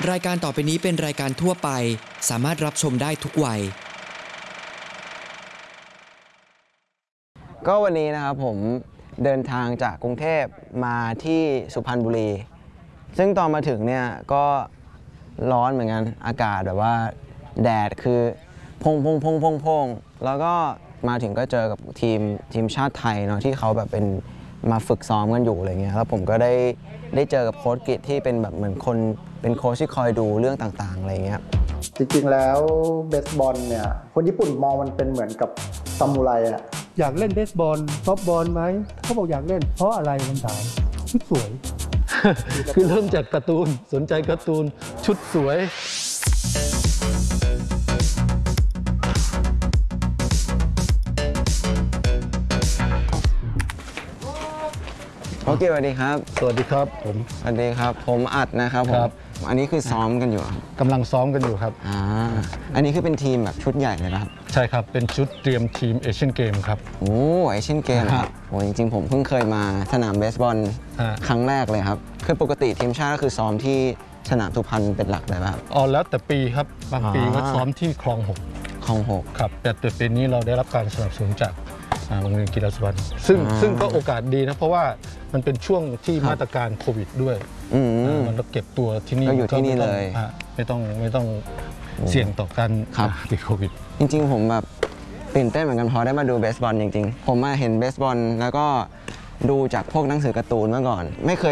รายการต่อไปนี้เป็นรายการทั่วไปสามารถรับชมได้ทุกวัยก็วันนี้นะครับผมเดินทางจากกรุงเทพมาที่สุพรรณบุรีซึ่งตอนมาถึงเนี่ยก็ร้อนเหมือนกันอากาศแบบว่าแดดคือพงแล้วก็มาถึงก็เจอกับทีมชาติไทยเนาะที่เขาแบบเป็นมาฝึกซ้อมกันอยู่อะไรเงี้ยแล้วผมก็ได้เจอกับโค้ชกิจที่เป็นแบบเหมือนคนเป็นโค้ชที่คอยดูเรื่องต่างๆอะไรเงี้ยจริงๆแล้วเบสบอลเนี่ยคนญี่ปุ่นมองมันเป็นเหมือนกับซามูไรอะอยากเล่นเบสบอลซอฟต์บอลไหมเขาบอกอยากเล่นเพราะอะไรคำถามชุดสวย คือเริ่มจากการ์ตูนสนใจการ์ตูนชุดสวยโอเคสวัสดีครับสวัสดีครับผมสวัสดีครับผมอัดนะครับผมอันนี้คือซ้อมกันอยู่กำลังซ้อมกันอยู่ครับอันนี้คือเป็นทีมแบบชุดใหญ่เลยครับใช่ครับเป็นชุดเตรียมทีมเอเชียนเกมครับโอ้เอเชียนเกมครับโอ้จริงๆผมเพิ่งเคยมาสนามเบสบอลครั้งแรกเลยครับคือปกติทีมชาติก็คือซ้อมที่สนามสุพรรณเป็นหลักเลยครับอ๋อแล้วแต่ปีครับบางปีก็ซ้อมที่คลอง6ครับแต่ปีนี้เราได้รับการสนับสนุนจากโรงเรียนกีฬาสุพรรณซึ่งก็โอกาสดีนะเพราะว่ามันเป็นช่วงที่มาตรการโควิดด้วยมันเราเก็บตัวที่นี่ก็อยู่ที่นี่เลยไม่ต้องเสี่ยงต่อการติดโควิดจริงๆผมแบบตื่นเต้นเหมือนกันพอได้มาดูเบสบอลจริงๆผมมาเห็นเบสบอลแล้วก็ดูจากพวกหนังสือการ์ตูนเมื่อก่อนไม่เคย